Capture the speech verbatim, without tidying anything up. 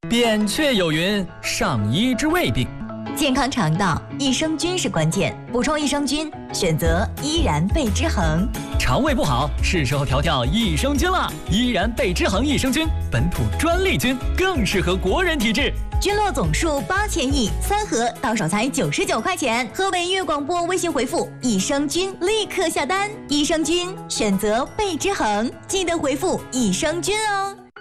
扁鹊有云：上医之未病。 健康肠道，益生菌是关键，补充益生菌，选择依然贝之恒。 肠胃不好，是时候调调益生菌了。依然贝之恒益生菌，本土专利菌，更适合国人体质。 菌落总数八千亿，三盒到手才九十九块钱。河北粤广播微信回复益生菌，立刻下单。益生菌选择贝之恒，记得回复益生菌哦。